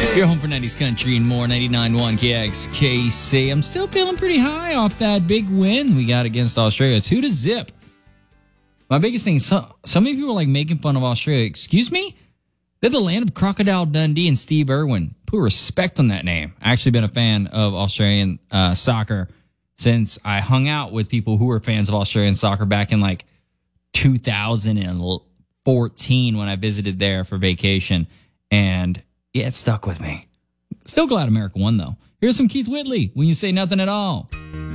You're home for 90s Country and more, 99.1 KXKC. I'm still feeling pretty high off that big win we got against Australia. 2-0. My biggest thing, some of you were like making fun of Australia. Excuse me? They're the land of Crocodile Dundee and Steve Irwin. Put respect on that name. I've actually been a fan of Australian soccer since I hung out with people who were fans of Australian soccer back in like 2014 when I visited there for vacation. And yeah, it stuck with me. Still glad America won, though. Here's some Keith Whitley, When You Say Nothing at All.